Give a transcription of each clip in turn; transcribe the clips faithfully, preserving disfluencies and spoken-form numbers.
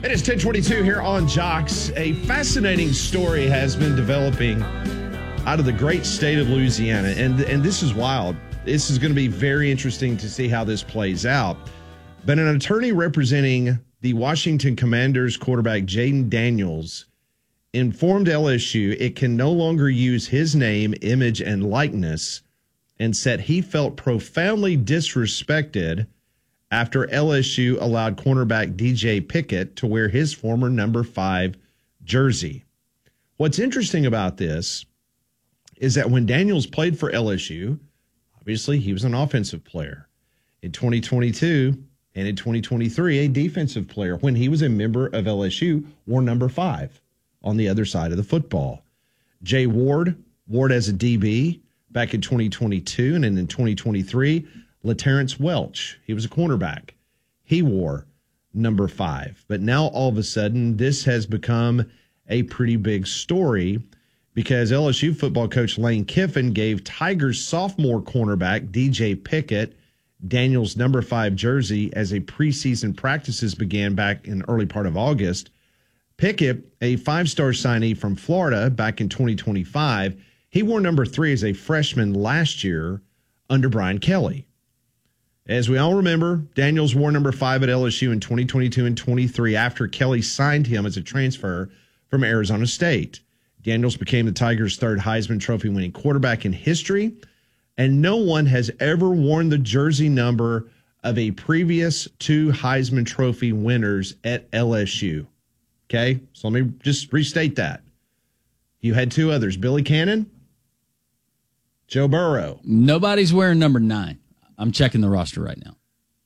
It is ten twenty-two here on Jocks. A fascinating story has been developing out of the great state of Louisiana, and and this is wild. This is going to be very interesting to see how this plays out. But an attorney representing the Washington Commanders quarterback Jayden Daniels informed L S U it can no longer use his name, image, and likeness, and said he felt profoundly disrespected after L S U allowed cornerback D J Pickett to wear his former number five jersey. What's interesting about this is that when Daniels played for L S U, obviously he was an offensive player. In twenty twenty-two and in twenty twenty-three, a defensive player. When he was a member of L S U, wore number five on the other side of the football. Jay Ward, Ward as a D B back in twenty twenty-two, and then in twenty twenty-three, LaTerrence Welch, he was a cornerback. He wore number five. But now all of a sudden, this has become a pretty big story because L S U football coach Lane Kiffin gave Tigers sophomore cornerback D J Pickett Daniels' number five jersey as a preseason practices began back in the early part of August. Pickett, a five-star signee from Florida back in twenty twenty-five, he wore number three as a freshman last year under Brian Kelly. As we all remember, Daniels wore number five at L S U in twenty twenty-two and twenty-three after Kelly signed him as a transfer from Arizona State. Daniels became the Tigers' third Heisman Trophy winning quarterback in history, and no one has ever worn the jersey number of a previous two Heisman Trophy winners at L S U. Okay, so let me just restate that. You had two others, Billy Cannon, Joe Burrow. Nobody's wearing number nine. I'm checking the roster right now.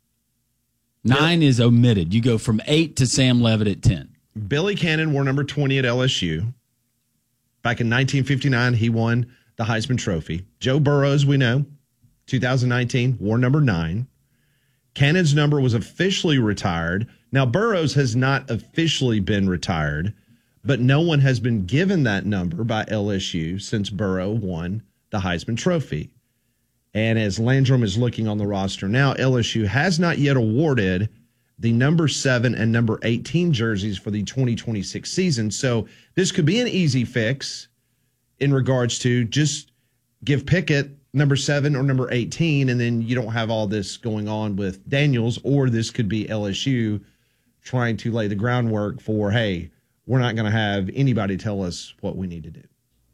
Nine is omitted. You go from eight to Sam Levitt at ten. Billy Cannon wore number twenty at L S U. Back in nineteen fifty-nine, he won the Heisman Trophy. Joe Burrow, as we know, two thousand nineteen, wore number nine. Cannon's number was officially retired. Now, Burrow's has not officially been retired, but no one has been given that number by L S U since Burrow won the Heisman Trophy. And as Landrum is looking on the roster now, L S U has not yet awarded the number seven and number eighteen jerseys for the twenty twenty-six season. So this could be an easy fix in regards to just give Pickett number seven or number eighteen, and then you don't have all this going on with Daniels, or this could be L S U trying to lay the groundwork for, hey, we're not going to have anybody tell us what we need to do.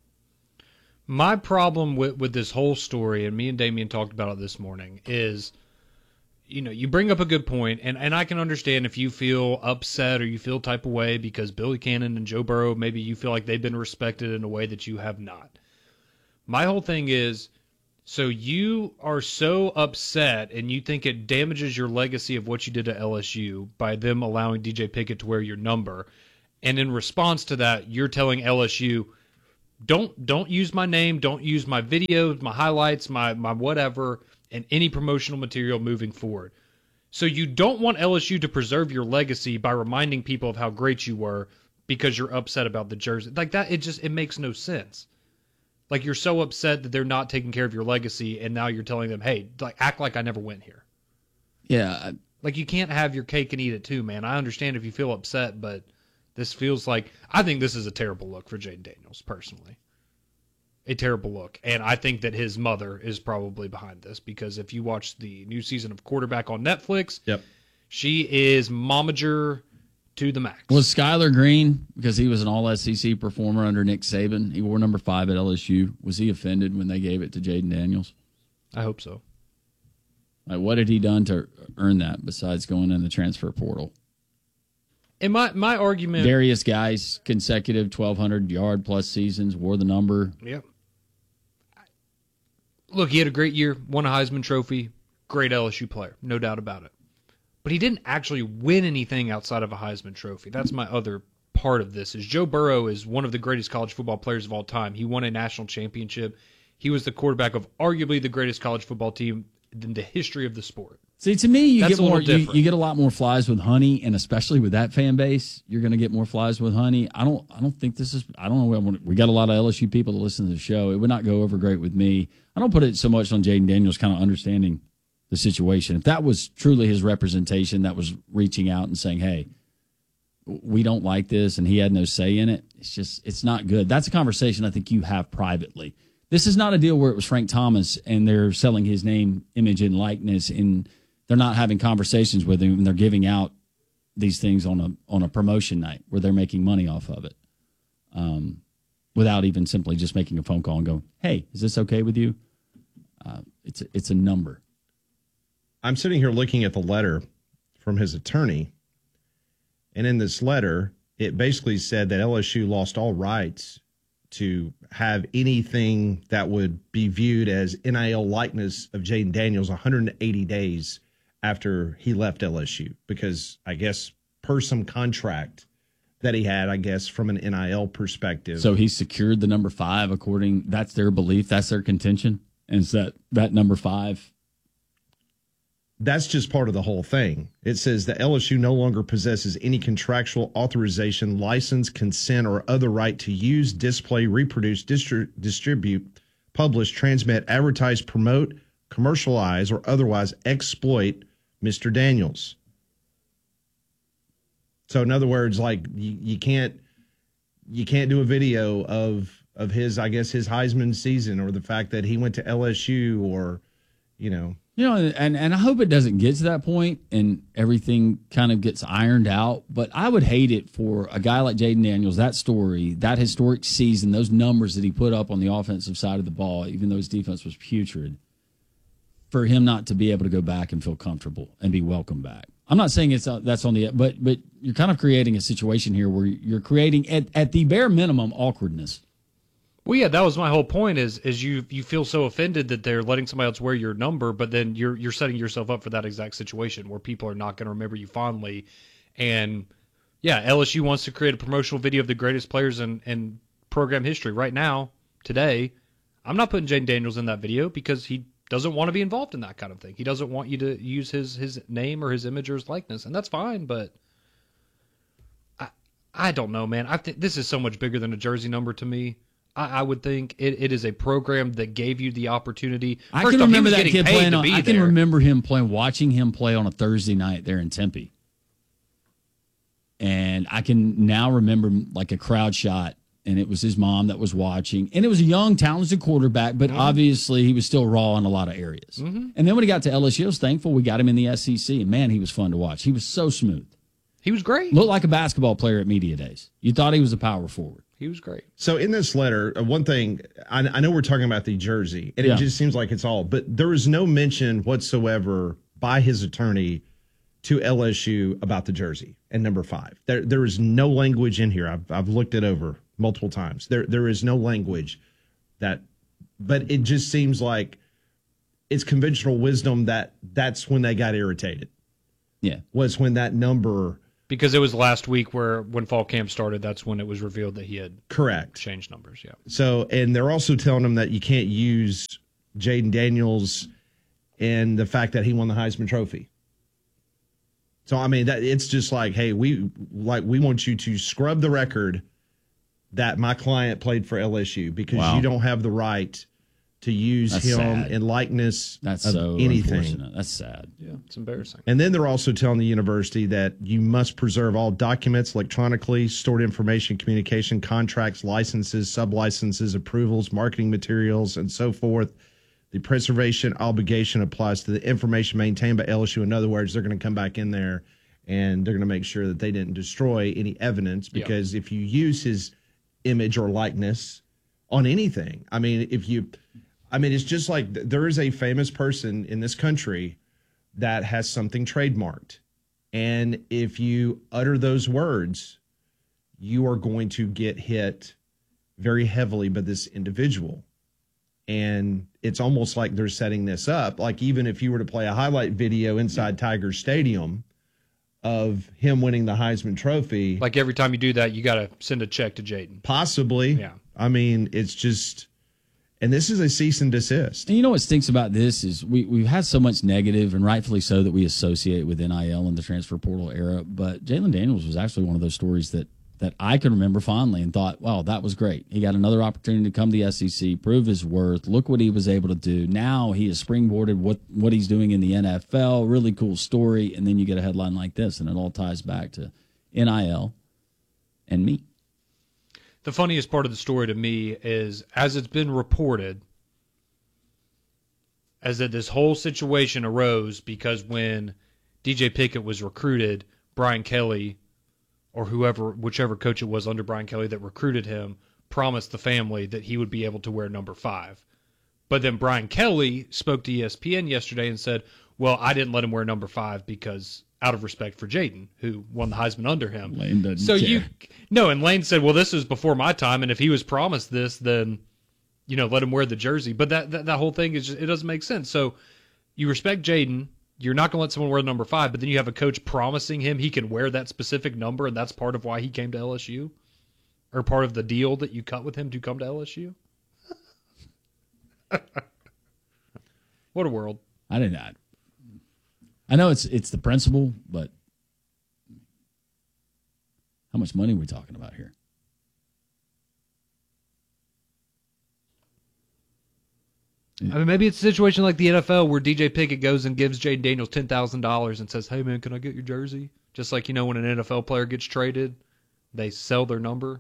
My problem with, with this whole story, and me and Damian talked about it this morning, is, you know, you bring up a good point, and, and I can understand if you feel upset or you feel type of way because Billy Cannon and Joe Burrow, maybe you feel like they've been respected in a way that you have not. My whole thing is, so you are so upset and you think it damages your legacy of what you did at L S U by them allowing D J Pickett to wear your number, and in response to that, you're telling L S U, Don't don't use my name, don't use my videos, my highlights, my my whatever, and any promotional material moving forward. So you don't want L S U to preserve your legacy by reminding people of how great you were because you're upset about the jersey. Like that, it just it makes no sense. Like you're so upset that they're not taking care of your legacy, and now you're telling them, hey, like act like I never went here. Yeah. Like you can't have your cake and eat it too, man. I understand if you feel upset, but this feels like, I think this is a terrible look for Jayden Daniels, personally. A terrible look. And I think that his mother is probably behind this, because if you watch the new season of Quarterback on Netflix, yep, she is momager to the max. Was Skylar Green, because he was an all S E C performer under Nick Saban, he wore number five at L S U, was he offended when they gave it to Jayden Daniels? I hope so. Like, what had he done to earn that besides going in the transfer portal? And my, my argument... Darius Guice, consecutive twelve hundred yard plus seasons, wore the number. Yep. Look, he had a great year, won a Heisman Trophy, great L S U player, no doubt about it. But he didn't actually win anything outside of a Heisman Trophy. That's my other part of this, is Joe Burrow is one of the greatest college football players of all time. He won a national championship. He was the quarterback of arguably the greatest college football team in the history of the sport. See, to me, you That's get more. You, you get a lot more flies with Honey, and especially with that fan base, you're going to get more flies with Honey. I don't. I don't think this is. I don't know. We got a lot of L S U people that listen to the show. It would not go over great with me. I don't put it so much on Jayden Daniels kind of understanding the situation. If that was truly his representation, that was reaching out and saying, "Hey, we don't like this and he had no say in it. It's just, it's not good. That's a conversation I think you have privately. This is not a deal where it was Frank Thomas and they're selling his name, image, and likeness, and they're not having conversations with him and they're giving out these things on a on a promotion night where they're making money off of it, um, without even simply just making a phone call and going, "Hey, is this okay with you?" Uh, it's a, it's a number. I'm sitting here looking at the letter from his attorney, and in this letter, it basically said that L S U lost all rights to have anything that would be viewed as N I L likeness of Jayden Daniels one hundred eighty days after he left L S U, because I guess per some contract that he had, I guess from an N I L perspective. So he secured the number five according, that's their belief, that's their contention, and is that that number five? That's just part of the whole thing. It says that L S U no longer possesses any contractual authorization, license, consent, or other right to use, display, reproduce, distri- distribute, publish, transmit, advertise, promote, commercialize, or otherwise exploit Mister Daniels. So in other words, like you, you can't you can't do a video of of his, I guess, his Heisman season, or the fact that he went to L S U, or, you know. You know, and, and I hope it doesn't get to that point and everything kind of gets ironed out. But I would hate it for a guy like Jayden Daniels, that story, that historic season, those numbers that he put up on the offensive side of the ball, even though his defense was putrid, for him not to be able to go back and feel comfortable and be welcome back. I'm not saying it's uh, that's on the, but but you're kind of creating a situation here where you're creating at, at the bare minimum awkwardness. Well, yeah, that was my whole point. Is is you you feel so offended that they're letting somebody else wear your number, but then you're you're setting yourself up for that exact situation where people are not going to remember you fondly. And yeah, L S U wants to create a promotional video of the greatest players in, in program history right now, today. I'm not putting Jayden Daniels in that video because he doesn't want to be involved in that kind of thing. He doesn't want you to use his his name or his image or his likeness, and that's fine. But I I don't know, man. I think this is so much bigger than a jersey number to me. I, I would think it, it is a program that gave you the opportunity. I First can off, remember he was that getting kid paid playing. to On, be I can there. remember him playing, watching him play on a Thursday night there in Tempe, and I can now remember like a crowd shot. And it was his mom that was watching. And it was a young, talented quarterback, but mm-hmm. obviously he was still raw in a lot of areas. Mm-hmm. And then when he got to L S U, I was thankful we got him in the S E C. And, man, he was fun to watch. He was so smooth. He was great. Looked like a basketball player at media days. You thought he was a power forward. He was great. So in this letter, uh, one thing, I, I know we're talking about the jersey, and yeah. it just seems like it's all, but there is no mention whatsoever by his attorney to L S U about the jersey and number five. There, there is no language in here. I've, I've looked it over multiple times. There, there is no language that, but it just seems like it's conventional wisdom that that's when they got irritated. Yeah. Was when that number. Because it was last week where when fall camp started, that's when it was revealed that he had correct changed numbers. Yeah. So, and they're also telling him that you can't use Jayden Daniels and the fact that he won the Heisman Trophy. So, I mean, that it's just like, hey, we like we want you to scrub the record that my client played for L S U because wow. you don't have the right to use That's him sad. in likeness That's of so anything. That's sad. Yeah, it's embarrassing. And then they're also telling the university that you must preserve all documents electronically, stored information, communication, contracts, licenses, sublicenses, approvals, marketing materials, and so forth. The preservation obligation applies to the information maintained by L S U. In other words, they're going to come back in there and they're going to make sure that they didn't destroy any evidence because yeah. if you use his image or likeness on anything, I mean, if you, I mean, it's just like there is a famous person in this country that has something trademarked. And if you utter those words, you are going to get hit very heavily by this individual. And it's almost like they're setting this up. Like even if you were to play a highlight video inside Tiger Stadium of him winning the Heisman Trophy. Like every time you do that, you got to send a check to Jayden. Possibly. Yeah. I mean, it's just, and this is a cease and desist. And you know what stinks about this is we, we've had so much negative, and rightfully so, that we associate with N I L and the transfer portal era. But Jayden Daniels was actually one of those stories that that I can remember fondly and thought, wow, that was great. He got another opportunity to come to the S E C, prove his worth, look what he was able to do. Now he has springboarded what, what he's doing in the N F L, really cool story, and then you get a headline like this, and it all ties back to N I L, and me. The funniest part of the story to me is, as it's been reported, as that this whole situation arose because when D J Pickett was recruited, Brian Kelly, or whoever, whichever coach it was under Brian Kelly that recruited him, promised the family that he would be able to wear number five. But then Brian Kelly spoke to E S P N yesterday and said, well, I didn't let him wear number five because out of respect for Jaden, who won the Heisman under him. Lane doesn't so care. you no, and Lane said, well, this was before my time, and if he was promised this, then you know, let him wear the jersey. But that that, that whole thing is just, it doesn't make sense. So you respect Jaden, you're not going to let someone wear number five, but then you have a coach promising him he can wear that specific number, and that's part of why he came to L S U, or part of the deal that you cut with him to come to L S U. What a world! I did not. I know it's it's the principle, but how much money are we talking about here? I mean, maybe it's a situation like the N F L where D J Pickett goes and gives Jaden Daniels ten thousand dollars and says, hey, man, can I get your jersey? Just like, you know, when an N F L player gets traded, they sell their number.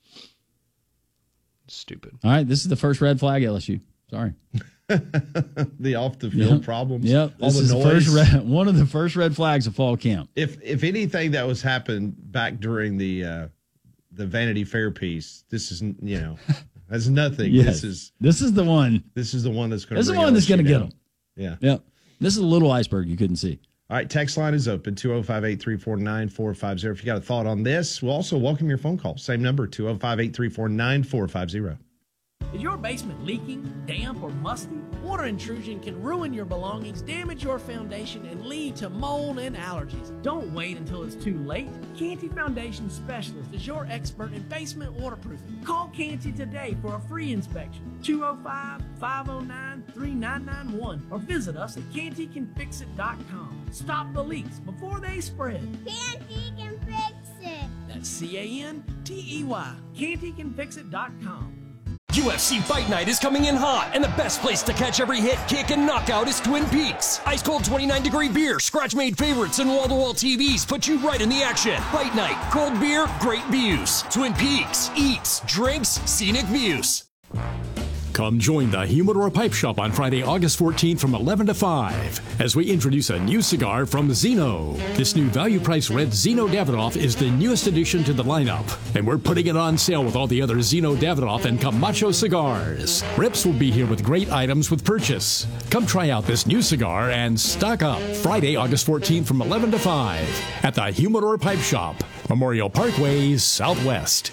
Stupid. All right, this is the first red flag, L S U. Sorry. The off the field Yep. problems. Yep. All This the is the noise. first red, one of the first red flags of fall camp. If if anything that was happened back during the uh, the Vanity Fair piece, this is you know that's nothing. Yes. This is This is the one. this is the one that's going to. This is the one that's going to get them. Yeah. Yep. This is a little iceberg you couldn't see. All right, text line is open, two oh five, eight three four, nine four five zero. If you got a thought on this, we'll also welcome your phone call. Same number, two oh five, eight three four, nine four five zero. Is your basement leaking, damp, or musty? Water intrusion can ruin your belongings, damage your foundation, and lead to mold and allergies. Don't wait until it's too late. Canty Foundation Specialist is your expert in basement waterproofing. Call Canty today for a free inspection. two oh five, five oh nine, three nine nine one or visit us at canty can fix it dot com. Stop the leaks before they spread. Canty can fix it. That's C A N T E Y. canty can fix it dot com. U F C Fight Night is coming in hot, and the best place to catch every hit, kick, and knockout is Twin Peaks. Ice cold twenty-nine degree beer, scratch-made favorites, and wall-to-wall T Vs put you right in the action. Fight Night, cold beer, great views. Twin Peaks, eats, drinks, scenic views. Come join the Humidor Pipe Shop on Friday, August fourteenth from eleven to five as we introduce a new cigar from Zeno. This new value-priced red Zeno Davidoff is the newest addition to the lineup, and we're putting it on sale with all the other Zeno Davidoff and Camacho cigars. Rips will be here with great items with purchase. Come try out this new cigar and stock up Friday, August fourteenth from eleven to five at the Humidor Pipe Shop, Memorial Parkway, Southwest.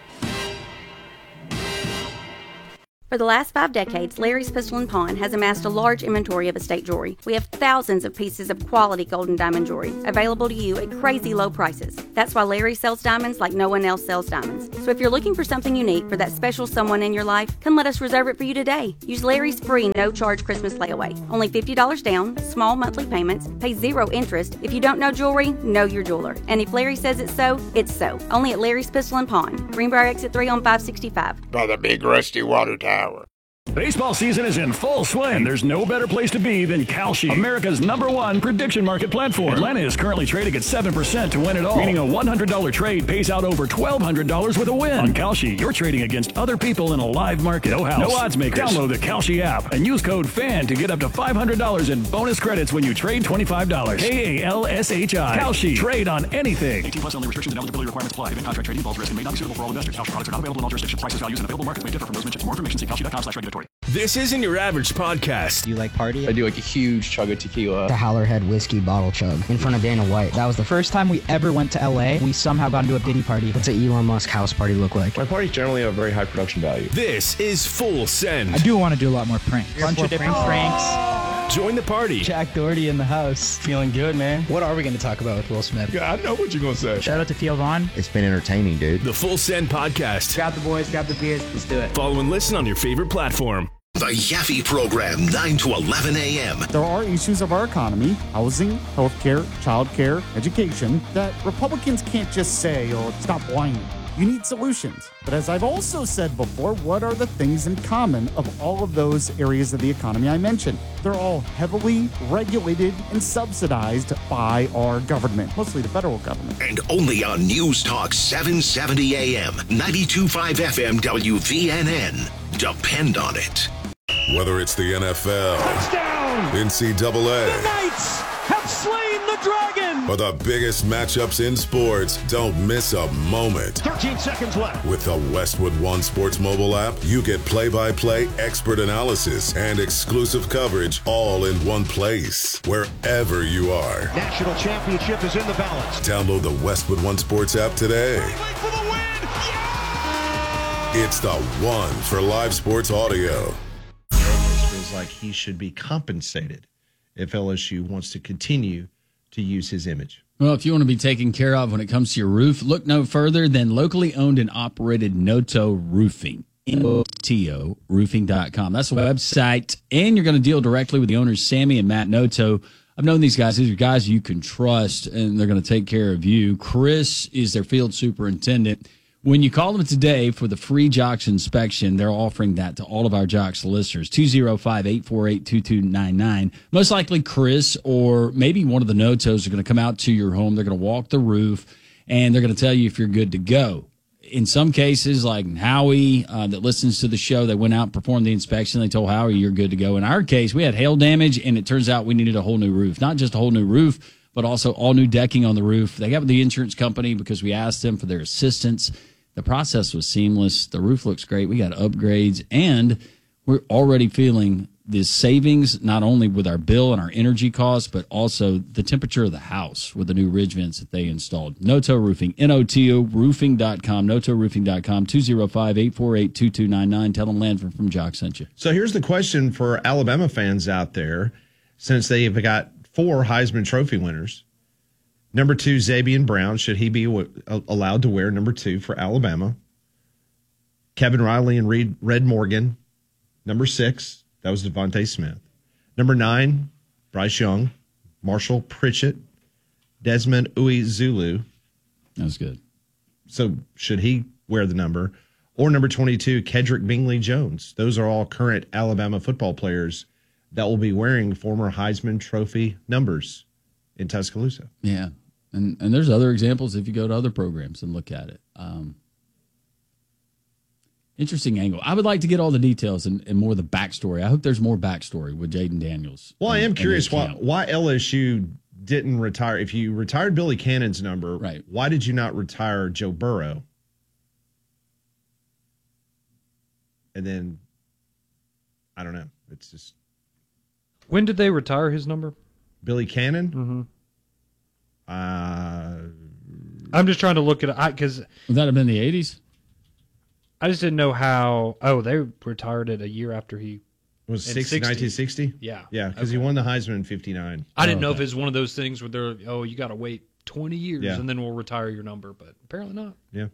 For the last five decades, Larry's Pistol and Pawn has amassed a large inventory of estate jewelry. We have thousands of pieces of quality gold and diamond jewelry available to you at crazy low prices. That's why Larry sells diamonds like no one else sells diamonds. So if you're looking for something unique for that special someone in your life, come let us reserve it for you today. Use Larry's free no-charge Christmas layaway. Only fifty dollars down, small monthly payments, pay zero interest. If you don't know jewelry, know your jeweler. And if Larry says it's so, it's so. Only at Larry's Pistol and Pawn, Greenbrier Exit three on five sixty-five. By the big rusty water tower. Baseball season is in full swing, and there's no better place to be than Kalshi, America's number one prediction market platform. Atlanta is currently trading at seven percent to win it all, meaning a one hundred dollars trade pays out over twelve hundred dollars with a win. On Kalshi, you're trading against other people in a live market. No house, no odds makers. Download the Kalshi app and use code FAN to get up to five hundred dollars in bonus credits when you trade twenty-five dollars. K A L S H I. Kalshi. Trade on anything. eighteen plus only. Restrictions and eligibility requirements apply. Event contract trading involves risk and may not be suitable for all investors. Kalshi products are not available in all jurisdictions. Prices, values, and available markets may differ from those mentioned. For more information, see kalshi dot com slash regulatory. This isn't your average podcast. Do you like party? I do like a huge chug of tequila. The Howlerhead whiskey bottle chug in front of Dana White. That was the first time we ever went to L A. We somehow got into a Diddy party. What's an Elon Musk house party look like? My parties generally have a very high production value. This is Full Send. I do want to do a lot more pranks. Bunch of different pranks. Join the party. Jack Doherty in the house. Feeling good, man. What are we going to talk about with Will Smith? Yeah, I know what you're going to say. Shout out to Theo Vaughn. It's been entertaining, dude. The Full Send podcast. Grab the boys, grab the beers, let's do it. Follow and listen on your favorite platform. The Yaffe Program, nine to eleven a.m. There are issues of our economy, housing, healthcare, childcare, education, that Republicans can't just say or stop whining. You need solutions. But as I've also said before, what are the things in common of all of those areas of the economy I mentioned? They're all heavily regulated and subsidized by our government, mostly the federal government. And only on News Talk seven seventy A M, ninety-two point five F M W V N N. Depend on it. Whether it's the N F L, touchdown, N C double A, the Knights have slain the dragon, or the biggest matchups in sports, don't miss a moment. thirteen seconds left. With the Westwood One Sports mobile app, you get play-by-play expert analysis and exclusive coverage all in one place, wherever you are. National championship is in the balance. Download the Westwood One Sports app today. For the win. Yeah! It's the one for live sports audio. Feels like he should be compensated if L S U wants to continue to use his image. Well, if you want to be taken care of when it comes to your roof, look no further than locally owned and operated Noto Roofing. N O T O roofing dot com. That's the website. And you're going to deal directly with the owners, Sammy and Matt Noto. I've known these guys. These are guys you can trust, and they're going to take care of you. Chris is their field superintendent. When you call them today for the free Jocks inspection, they're offering that to all of our Jocks listeners. two oh five, eight four eight, two two nine nine. Most likely Chris or maybe one of the Notos are going to come out to your home. They're going to walk the roof, and they're going to tell you if you're good to go. In some cases, like Howie uh, that listens to the show, they went out and performed the inspection. They told Howie you're good to go. In our case, we had hail damage, and it turns out we needed a whole new roof. Not just a whole new roof, but also all new decking on the roof. They got with the insurance company because we asked them for their assistance. The process was seamless. The roof looks great. We got upgrades, and we're already feeling the savings, not only with our bill and our energy costs, but also the temperature of the house with the new ridge vents that they installed. Noto Roofing, N O T O roofing dot com, noto roofing dot com, two oh five, eight four eight, two two nine nine. Tell them Landford from Jock sent you. So here's the question for Alabama fans out there, since they've got four Heisman Trophy winners. Number two, Zabian Brown. Should he be w- allowed to wear number two for Alabama? Kevin Riley and Reed, Red Morgan. Number six, that was Devontae Smith. Number nine, Bryce Young. Marshall Pritchett. Desmond Uizulu. That was good. So should he wear the number? Or number twenty-two, Kedrick Bingley Jones. Those are all current Alabama football players that will be wearing former Heisman Trophy numbers in Tuscaloosa. Yeah. And and there's other examples if you go to other programs and look at it. Um, interesting angle. I would like to get all the details and, and more of the backstory. I hope there's more backstory with Jaden Daniels. Well, and, I am curious why, why L S U didn't retire. If you retired Billy Cannon's number, right, why did you not retire Joe Burrow? And then, I don't know. It's just. When did they retire his number? Billy Cannon? Mm-hmm. Uh, I'm just trying to look at it because would that have been the eighties? I just didn't know how. Oh, they retired it a year after he was sixty, nineteen sixty. Yeah, yeah, because okay. he won the Heisman in fifty-nine. I didn't oh, know okay. if it's one of those things where they're oh, you got to wait twenty years yeah. and then we'll retire your number, but apparently not. Yeah.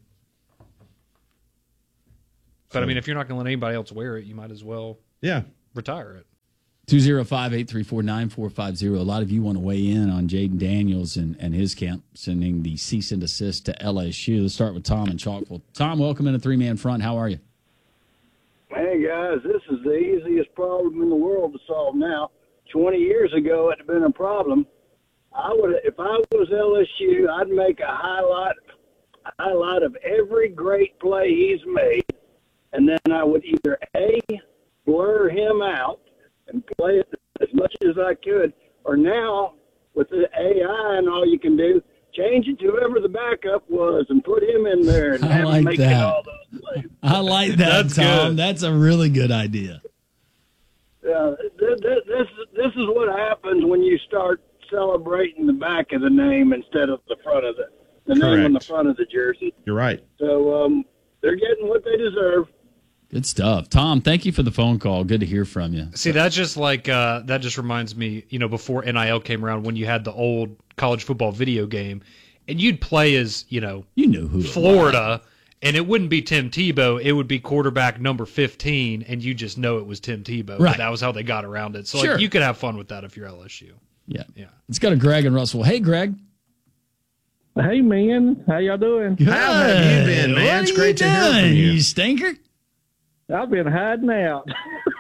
But so, I mean, if you're not going to let anybody else wear it, you might as well. Yeah. Retire it. two oh five, eight three four, nine four five oh. A lot of you want to weigh in on Jaden Daniels and, and his camp sending the cease and desist to L S U. Let's start with Tom in Chalkville. Tom, welcome in a three-man front. How are you? Hey, guys, this is the easiest problem in the world to solve now. twenty years ago, it had been a problem. I would, if I was L S U, I'd make a highlight, highlight of every great play he's made, and then I would either A, blur him out, and play it as much as I could. Or now, with the A I and all you can do, change it to whoever the backup was and put him in there and I have like him make that. all those plays. I like that, That's Tom. good. That's a really good idea. Uh, th- th- this, this is what happens when you start celebrating the back of the name instead of the front of the, the name on the front of the jersey. You're right. So um, they're getting what they deserve. Good stuff. Tom, thank you for the phone call. Good to hear from you. See, that's just like, uh, that just reminds me, you know, before N I L came around, when you had the old college football video game, and you'd play as, you know, you knew who Florida, and it wouldn't be Tim Tebow, it would be quarterback number fifteen, and you just know it was Tim Tebow. Right. But that was how they got around it. So Sure. like, you could have fun with that if you're L S U. Yeah. Yeah. Let's go to Greg and Russell. Hey, Greg. Hey, man. How y'all doing? Good. How have you been, man? What It's are great you to hear from doing, you. You stinker. I've been hiding out.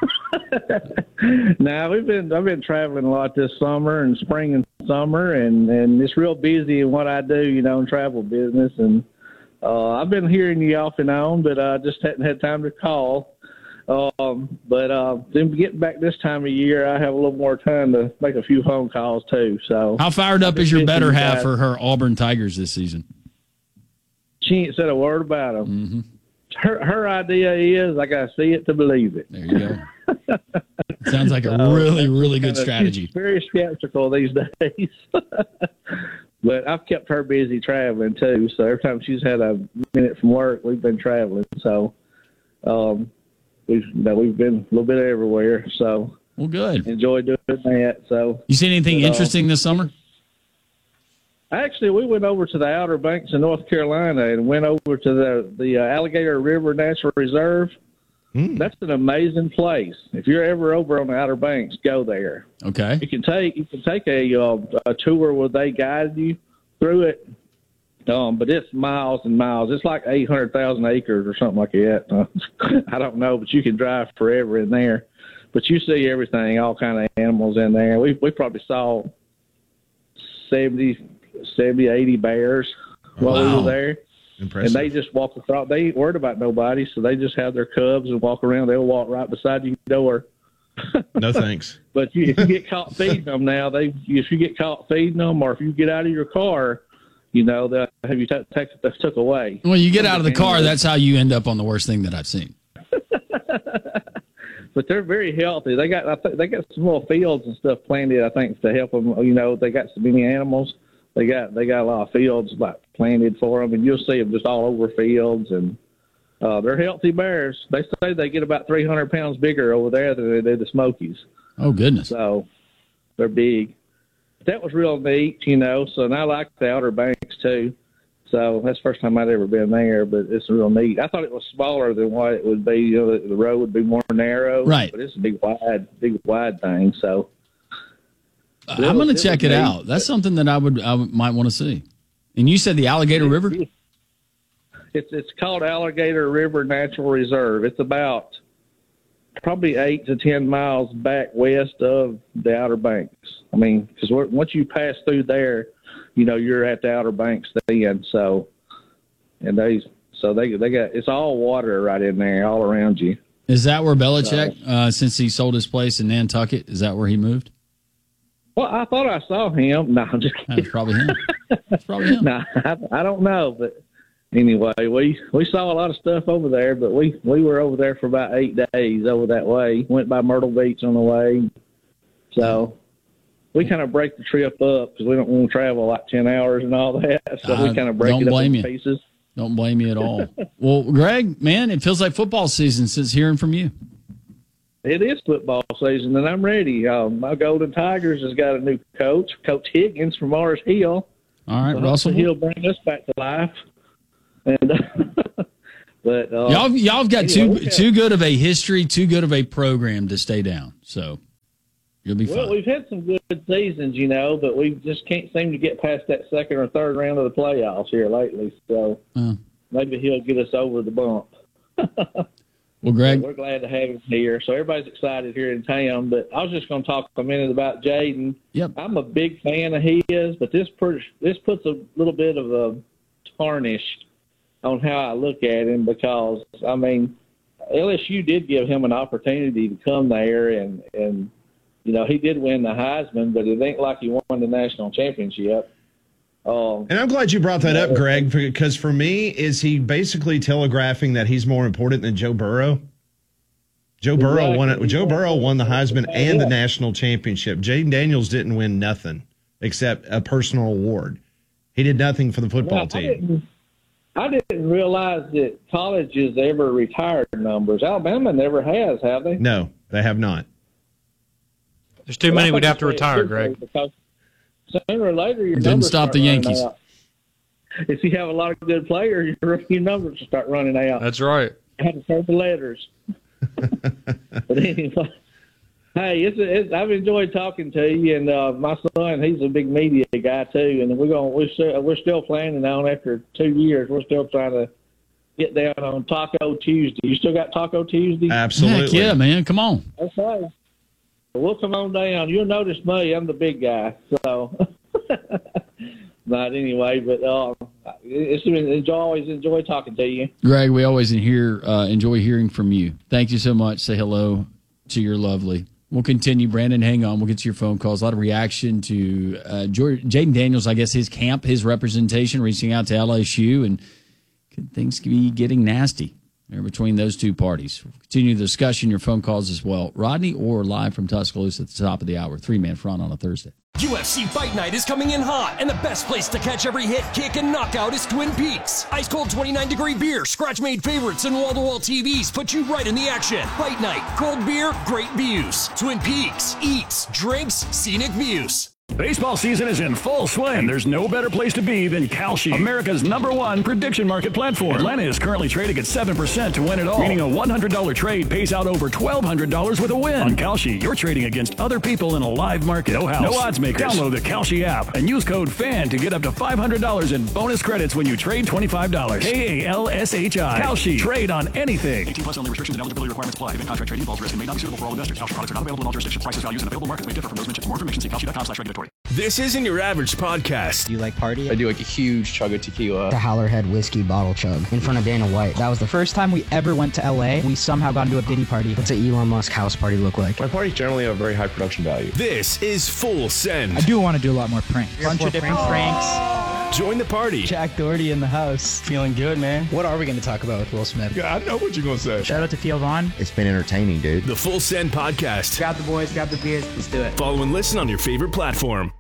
Now we've been I've been traveling a lot this summer and spring and summer, and and it's real busy in what I do, you know, in travel business. And uh, I've been hearing you off and on, but I uh, just hadn't had time to call. Um, but uh, then getting back this time of year, I have a little more time to make a few phone calls too. So How fired up is your better half guys. for her Auburn Tigers this season? She ain't said a word about them. Mm-hmm. Her her idea is I got to see it to believe it. There you go. Sounds like a really, really good Kinda- strategy. She's very skeptical these days. But I've kept her busy traveling too. So every time she's had a minute from work, we've been traveling. So um, we've you know, we've been a little bit everywhere. So well, good. Enjoy doing that. So You see anything but, uh, interesting this summer? Actually, we went over to the Outer Banks in North Carolina and went over to the the uh, Alligator River Natural Reserve. Mm. That's an amazing place. If you're ever over on the Outer Banks, go there. Okay. You can take you can take a uh, a tour where they guide you through it. Um, but it's miles and miles. It's like eight hundred thousand acres or something like that. Uh, I don't know, but you can drive forever in there. But you see everything, all kind of animals in there. We we probably saw seventy, seventy, eighty bears while we Wow. were there. Impressive. And they just walk across. They ain't worried about nobody, so they just have their cubs and walk around. They'll walk right beside your door. No thanks. But you, if you get caught feeding them now, they if you get caught feeding them, or if you get out of your car, you know they'll have you t- take took away. When you get out of the car, that's how you end up on the worst thing that I've seen. But they're very healthy. They got I think they got some little fields and stuff planted. I think to help them. You know, they got so many animals. They got they got a lot of fields like planted for them, and you'll see them just all over fields. And uh, they're healthy bears. They say they get about three hundred pounds bigger over there than they do the Smokies. Oh goodness! So they're big. That was real neat, you know. So and I like the Outer Banks too. So that's the first time I'd ever been there, but it's real neat. I thought it was smaller than what it would be. You know, the, the road would be more narrow, Right? But it's a big wide, big wide thing. So. I'm going to check it out. That's something that I would I would- might want to see. And you said the Alligator River? It's it's called Alligator River Natural Reserve. It's about probably eight to ten miles back west of the Outer Banks. I mean, because once you pass through there, you know you're at the Outer Banks then. So, and they so they they got it's all water right in there, all around you. Is that where Belichick, uh, since he sold his place in Nantucket, is that where he moved? Well, I thought I saw him. No, I'm just kidding. That's probably him. That's probably him. No, I, I don't know, but anyway, we we saw a lot of stuff over there. But we we were over there for about eight days over that way. Went by Myrtle Beach on the way, so we kind of break the trip up because we don't want to travel like ten hours and all that. So Uh, we kind of break don't it up blame in you. pieces. Don't blame you at all. Well, Greg, man, it feels like football season since hearing from you. It is football season, and I'm ready. Um, my Golden Tigers has got a new coach, Coach Higgins from Mars Hill. All right, so Russell. hopefully he'll bring us back to life. And but uh, Y'all, y'all have got anyway, too we got- too good of a history, too good of a program to stay down. So you'll be Well, fine. we've had some good seasons, you know, but we just can't seem to get past that second or third round of the playoffs here lately. So Uh, maybe he'll get us over the bump. well, Greg, We're glad to have him here. So everybody's excited here in town. But I was just going to talk a minute about Jaden. Yep. I'm a big fan of his, but this per- this puts a little bit of a tarnish on how I look at him because, I mean, L S U did give him an opportunity to come there, and, and you know, he did win the Heisman, but it ain't like he won the national championship. Um, And I'm glad you brought that up, Greg, because for me, is he basically telegraphing that he's more important than Joe Burrow? Joe Burrow won it. Joe Burrow won the Heisman and the national championship. Jaden Daniels didn't win nothing except a personal award. He did nothing for the football Well, I team. didn't, I didn't realize that colleges ever retired numbers. Alabama never has, have they? No, they have not. There's too many we'd have to retire, Greg. Because sooner or later, your Didn't numbers stop start the running Yankees. out. If you have a lot of good players, your, your numbers will start running out. That's right. I had to turn the letters. But anyway, Hey, it's, it's I've enjoyed talking to you, and uh, my son, he's a big media guy too, and we're going we're still, we're still planning on after two years. We're still trying to get down on Taco Tuesday. You still got Taco Tuesday? Absolutely. Heck yeah, man. Come on. Okay. We'll come on down. You'll notice me. I'm the big guy. So, but anyway, but uh, it's been always enjoy talking to you, Greg. We always hear uh, enjoy hearing from you. Thank you so much. Say hello to your lovely. We'll continue. Brandon, hang on. We'll get to your phone calls. A lot of reaction to uh, Jaden Daniels, I guess, his camp, his representation, reaching out to L S U, and could things be getting nasty there between those two parties? We'll continue the discussion, your phone calls as well. Rodney Orr live from Tuscaloosa at the top of the hour. Three-man front on a Thursday. U F C Fight Night is coming in hot, and the best place to catch every hit, kick, and knockout is Twin Peaks. Ice-cold twenty-nine degree beer, scratch-made favorites, and wall-to-wall T Vs put you right in the action. Fight Night, cold beer, great views. Twin Peaks, eats, drinks, scenic views. Baseball season is in full swing. There's no better place to be than Kalshi, America's number one prediction market platform. Atlanta is currently trading at seven percent to win it all, meaning a one hundred dollars trade pays out over twelve hundred dollars with a win. On Kalshi, you're trading against other people in a live market. No house, no odds makers. Download the Kalshi app and use code FAN to get up to five hundred dollars in bonus credits when you trade twenty-five dollars. K A L S H I. Kalshi. Trade on anything. eighteen plus only. Restrictions and eligibility requirements apply. Event contract trading involves risk and may not be suitable for all investors. Kalshi products are not available in all jurisdictions. Prices, values, and available markets may differ from those mentioned. For more information, see kalshi dot com slash regulatory. This isn't your average podcast. Do you like party? I do like a huge chug of tequila. The Howlerhead whiskey bottle chug in front of Dana White. That was the first time we ever went to L A. We somehow got into a Diddy party. What's an Elon Musk house party look like? My parties generally have very high production value. This is Full Send. I do want to do a lot more pranks. A bunch of different pranks. Join the party. Jack Doherty in the house. Feeling good, man. What are we going to talk about with Will Smith? Yeah, I know what you're going to say. Shout out to Theo Vaughn. It's been entertaining, dude. The Full Send podcast. Grab the boys, grab the beers. Let's do it. Follow and listen on your favorite platform.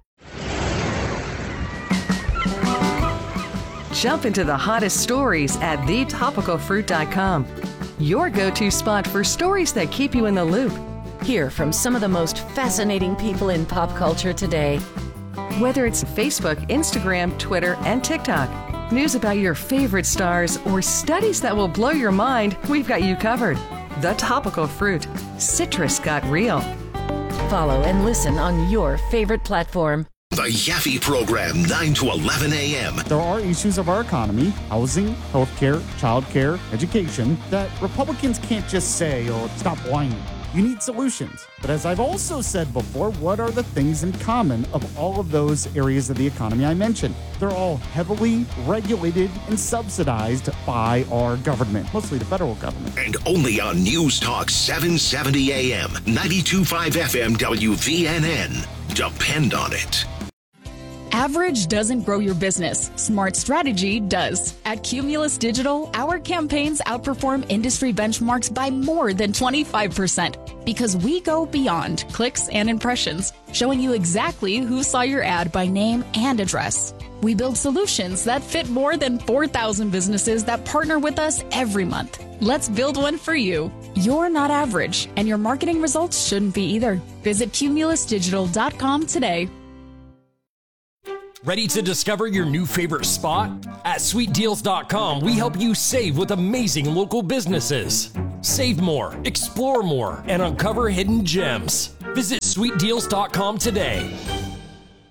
Jump into the hottest stories at the topical fruit dot com. Your go-to spot for stories that keep you in the loop. Hear from some of the most fascinating people in pop culture today. Whether it's Facebook, Instagram, Twitter, and TikTok, news about your favorite stars, or studies that will blow your mind, we've got you covered. The Topical Fruit. Citrus got real. Follow and listen on your favorite platform. The Yaffe Program, nine to eleven a.m. There are issues of our economy, housing, healthcare, childcare, education, that Republicans can't just say, oh, stop whining. You need solutions. But as I've also said before, what are the things in common of all of those areas of the economy I mentioned? They're all heavily regulated and subsidized by our government, mostly the federal government. And only on News Talk seven seventy a.m., ninety-two point five F M W V N N. Depend on it. Average doesn't grow your business. Smart strategy does. At Cumulus Digital, our campaigns outperform industry benchmarks by more than twenty-five percent because we go beyond clicks and impressions, showing you exactly who saw your ad by name and address. We build solutions that fit more than four thousand businesses that partner with us every month. Let's build one for you. You're not average, and your marketing results shouldn't be either. Visit cumulus digital dot com today. Ready to discover your new favorite spot? At sweet deals dot com, we help you save with amazing local businesses. Save more, explore more, and uncover hidden gems. Visit sweet deals dot com today.